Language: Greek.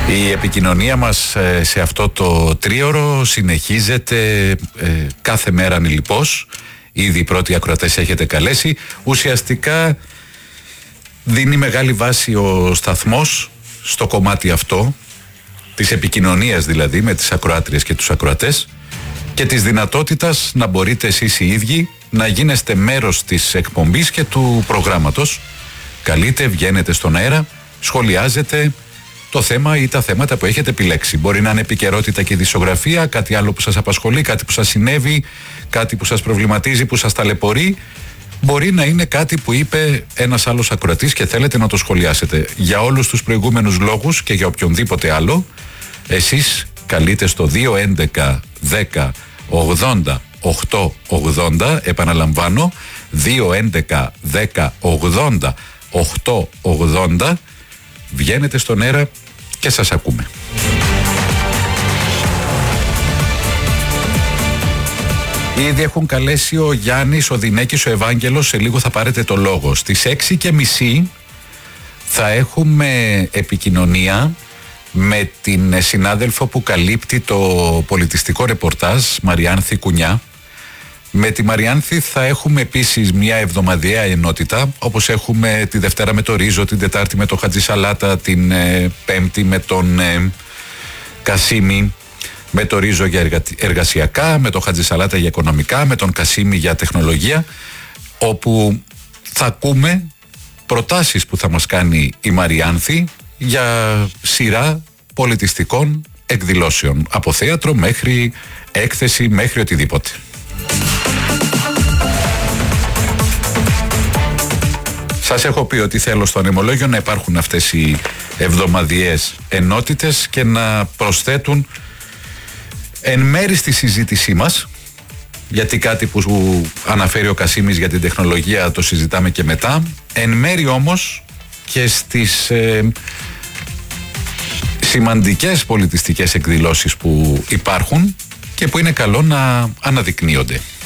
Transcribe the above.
Η επικοινωνία μας σε αυτό το τρίωρο συνεχίζεται κάθε μέρα ανηλιπώς. Ήδη οι πρώτοι ακροατές έχετε καλέσει. Ουσιαστικά δίνει μεγάλη βάση ο σταθμός στο κομμάτι αυτό της επικοινωνίας, δηλαδή με τις ακροάτριες και τους ακροατές, και της δυνατότητας να μπορείτε εσείς οι ίδιοι να γίνεστε μέρος της εκπομπής και του προγράμματος. Καλείτε, βγαίνετε στον αέρα, σχολιάζετε το θέμα ή τα θέματα που έχετε επιλέξει. Μπορεί να είναι επικαιρότητα και ειδησιογραφία, κάτι άλλο που σας απασχολεί, κάτι που σας συνέβη, κάτι που σας προβληματίζει, που σας ταλαιπωρεί. Μπορεί να είναι κάτι που είπε ένας άλλος ακροατής και θέλετε να το σχολιάσετε. Για όλους τους προηγούμενους λόγους και για οποιονδήποτε άλλο, εσείς καλείτε στο 211 10 80 880, επαναλαμβάνω, 211 10 80 880, βγαίνετε στον αέρα και σας ακούμε. Ήδη έχουν καλέσει ο Γιάννης, ο Δινέκης, ο Ευάγγελος. Σε λίγο θα πάρετε το λόγο. Στις 6:30 θα έχουμε επικοινωνία με την συνάδελφο που καλύπτει το πολιτιστικό ρεπορτάζ, Μαριάνθη Κουνιά. Με τη Μαριάνθη θα έχουμε επίσης μια εβδομαδιαία ενότητα, όπως έχουμε τη Δευτέρα με το Ρίζο, την Τετάρτη με το Χατζησαλάτα, την Πέμπτη με τον Κασίμη, με το Ρίζο για εργασιακά, με το Χατζησαλάτα για οικονομικά, με τον Κασίμη για τεχνολογία, όπου θα ακούμε προτάσεις που θα μας κάνει η Μαριάνθη για σειρά πολιτιστικών εκδηλώσεων, από θέατρο μέχρι έκθεση, μέχρι οτιδήποτε. Σας έχω πει ότι θέλω στο ανεμολόγιο να υπάρχουν αυτές οι εβδομαδιαίες ενότητες και να προσθέτουν εν μέρη στη συζήτησή μας, γιατί κάτι που αναφέρει ο Κασίμης για την τεχνολογία το συζητάμε και μετά, εν μέρη όμως και στις σημαντικές πολιτιστικές εκδηλώσεις που υπάρχουν και που είναι καλό να αναδεικνύονται.